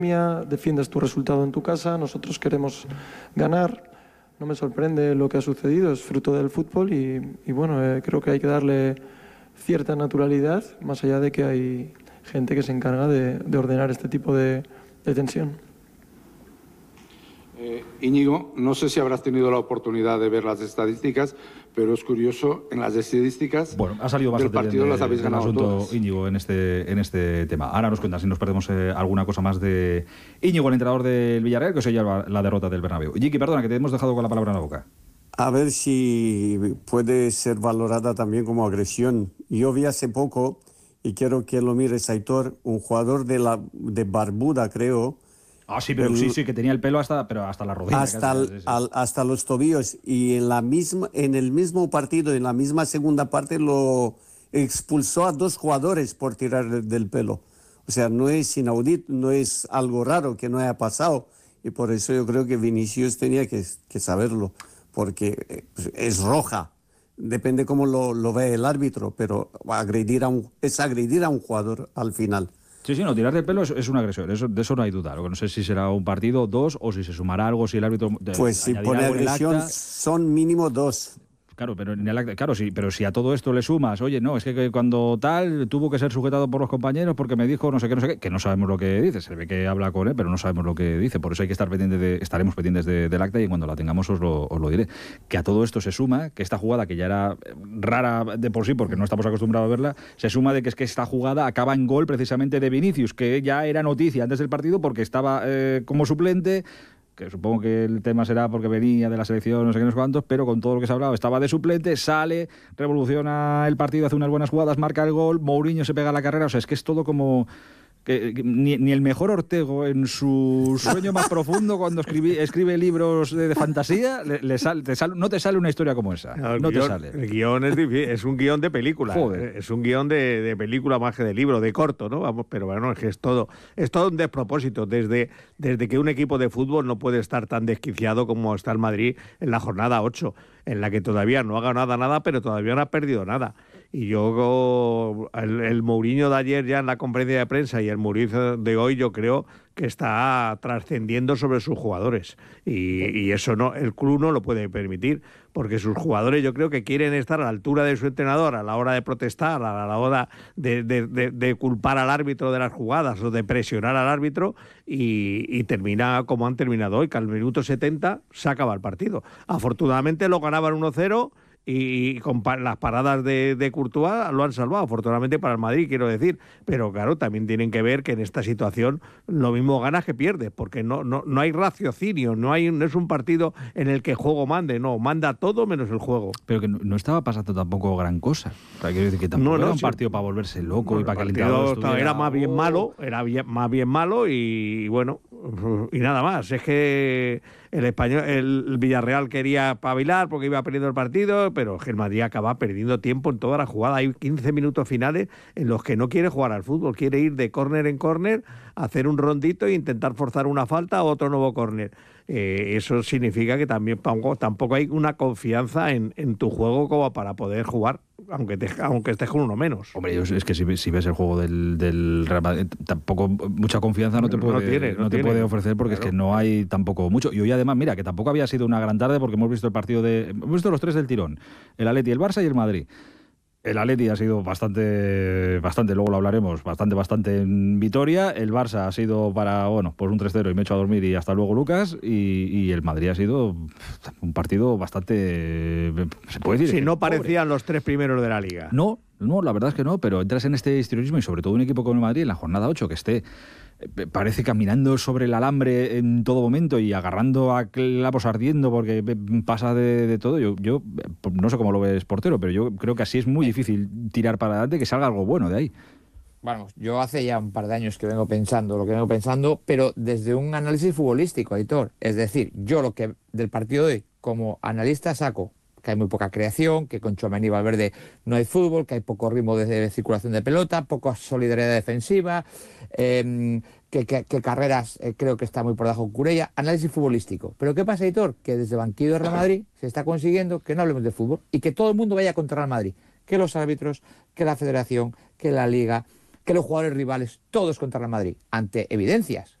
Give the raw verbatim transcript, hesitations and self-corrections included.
Defiendes tu resultado en tu casa, nosotros queremos ganar. No me sorprende lo que ha sucedido, es fruto del fútbol y, y bueno, eh, creo que hay que darle cierta naturalidad, más allá de que hay gente que se encarga de, de ordenar este tipo de, de tensión. Eh, Íñigo, no sé si habrás tenido la oportunidad de ver las estadísticas, pero es curioso, en las estadísticas bueno, ha salido del bastante partido bien las habéis el ganado asunto, todas. Íñigo, en este, en este tema. Ahora nos cuentas si nos perdemos eh, alguna cosa más de Íñigo, el entrenador del Villarreal, que os lleva la derrota del Bernabéu. Jiki, perdona, que te hemos dejado con la palabra en la boca. A ver si puede ser valorada también como agresión. Yo vi hace poco, y quiero que lo mires, Aitor, un jugador de, la, de Barbuda, creo. Ah, sí, pero el, sí, sí, que tenía el pelo hasta, pero hasta la rodilla. Hasta, casi, el, sí, sí. Al, hasta los tobillos. Y en, la misma, en el mismo partido, en la misma segunda parte, lo expulsó a dos jugadores por tirar del pelo. O sea, no es inaudito, no es algo raro que no haya pasado. Y por eso yo creo que Vinicius tenía que, que saberlo, porque es roja. Depende cómo lo, lo ve el árbitro, pero agredir a un, es agredir a un jugador al final. Sí, sí, no, tirar del pelo es, es una agresión, eso, de eso no hay duda. Lo que no sé si será un partido, dos, o si se sumará algo, si el árbitro... Pues si pone agresión, acta, son mínimo dos. Claro, pero en el acta, claro, sí, pero si a todo esto le sumas, oye, no, es que, que cuando tal tuvo que ser sujetado por los compañeros porque me dijo no sé qué, no sé qué, que no sabemos lo que dice, se ve que habla con él, pero no sabemos lo que dice, por eso hay que estar pendientes de, estaremos pendientes de, del acta y cuando la tengamos os lo, os lo diré. Que a todo esto se suma, que esta jugada, que ya era rara de por sí porque no estamos acostumbrados a verla, se suma de que es que esta jugada acaba en gol precisamente de Vinicius, que ya era noticia antes del partido porque estaba eh, como suplente, que supongo que el tema será porque venía de la selección, no sé qué, no sé cuántos, pero con todo lo que se ha hablado, estaba de suplente, sale, revoluciona el partido, hace unas buenas jugadas, marca el gol, Mourinho se pega a la carrera, o sea, es que es todo como... Que, que ni, ni el mejor Ortego en su sueño más profundo cuando escribí, escribe libros de, de fantasía le, le sal, te sal, no te sale una historia como esa. No, no guión, te sale. El guión es, es un guión de película. Joder. Es un guión de, de película más que de libro, de corto, ¿no? Vamos, pero bueno, es que es todo, es todo un despropósito. Desde, desde que un equipo de fútbol no puede estar tan desquiciado como está el Madrid en la jornada ocho, en la que todavía no ha ganado nada, pero todavía no ha perdido nada. Y yo, el, el Mourinho de ayer ya en la conferencia de prensa y el Mourinho de hoy, yo creo que está trascendiendo sobre sus jugadores. Y, y eso no, el club no lo puede permitir, porque sus jugadores yo creo que quieren estar a la altura de su entrenador a la hora de protestar, a la hora de, de, de, de culpar al árbitro de las jugadas o de presionar al árbitro y, y termina como han terminado hoy, que al minuto setenta se acaba el partido. Afortunadamente lo ganaban uno cero y con pa- las paradas de, de Courtois lo han salvado, afortunadamente para el Madrid, quiero decir, pero claro, también tienen que ver que en esta situación lo mismo ganas que pierdes, porque no, no, no hay raciocinio, no, hay, no es un partido en el que el juego mande, no, manda todo menos el juego. Pero que no, no estaba pasando tampoco gran cosa, o sea, quiero decir que tampoco no, no, era un sí. partido para volverse loco No, y para que el partido entrenador estuviera... era más bien malo, era bien, más bien malo y bueno, y nada más. Es que el español, el Villarreal quería pavilar porque iba perdiendo el partido, pero es que el Madrid acaba perdiendo tiempo en toda la jugada. Hay quince minutos finales en los que no quiere jugar al fútbol, quiere ir de córner en córner, hacer un rondito e intentar forzar una falta o otro nuevo córner. Eh, eso significa que también tampoco hay una confianza en, en tu juego como para poder jugar, aunque, te, aunque estés con uno menos. Hombre, es que si, si ves el juego del, del Real Madrid, tampoco mucha confianza no te puede, no tiene, no no te tiene. puede ofrecer porque claro. Es que no hay tampoco mucho. Y hoy además, mira, que tampoco había sido una gran tarde porque hemos visto el partido de... Hemos visto los tres del tirón, el Atleti, el Barça y el Madrid. El Atleti ha sido bastante, bastante, luego lo hablaremos, bastante, bastante en Vitoria. El Barça ha sido para, bueno, pues un tres cero y me echo a dormir y hasta luego, Lucas. Y, y el Madrid ha sido un partido bastante, se puede decir. Si no parecían los tres primeros de la Liga. No, no, la verdad es que no, pero entras en este histrionismo y sobre todo un equipo como el Madrid en la jornada ocho que esté... parece caminando sobre el alambre en todo momento y agarrando a clavos ardiendo porque pasa de, de todo. Yo, yo no sé cómo lo ves, portero, pero yo creo que así es muy difícil tirar para adelante, que salga algo bueno de ahí. Vamos, yo hace ya un par de años que vengo pensando lo que vengo pensando, pero desde un análisis futbolístico, Aitor. Es decir, yo lo que del partido de hoy como analista saco que hay muy poca creación, que con Tchouaméni y Valverde no hay fútbol, que hay poco ritmo de, de circulación de pelota, poca solidaridad defensiva, eh, que, que, que Carreras eh, creo que está muy por debajo de Cucurella. Análisis futbolístico. Pero ¿qué pasa, Aitor? Que desde el banquillo de Real Madrid se está consiguiendo que no hablemos de fútbol y que todo el mundo vaya contra Real Madrid. Que los árbitros, que la federación, que la liga, que los jugadores rivales, todos contra Real Madrid, ante evidencias